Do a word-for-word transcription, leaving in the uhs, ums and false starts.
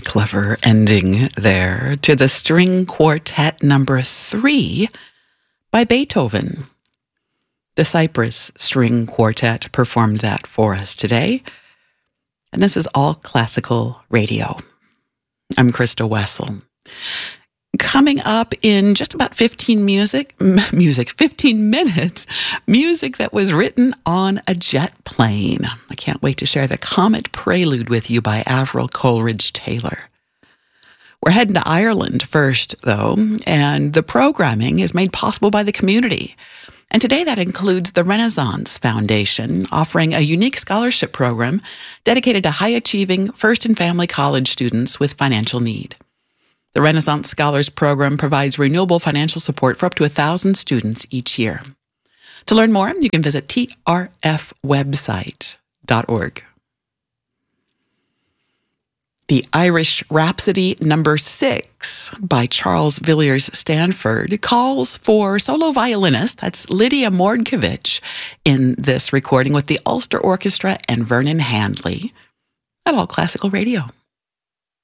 clever ending there to the String Quartet number three by Beethoven. The Cypress String Quartet performed that for us today. And this is All Classical Radio. I'm Krista Wessel. Coming up in just about fifteen music, music, fifteen minutes, music that was written on a jet plane. I can't wait to share the Comet Prelude with you by Avril Coleridge Taylor. We're heading to Ireland first, though, and the programming is made possible by the community. And today that includes the Renaissance Foundation, offering a unique scholarship program dedicated to high-achieving first and family college students with financial need. The Renaissance Scholars Program provides renewable financial support for up to one thousand students each year. To learn more, you can visit T R F website dot org. The Irish Rhapsody number six by Charles Villiers Stanford calls for solo violinist, that's Lydia Mordkovich, in this recording with the Ulster Orchestra and Vernon Handley at All Classical Radio.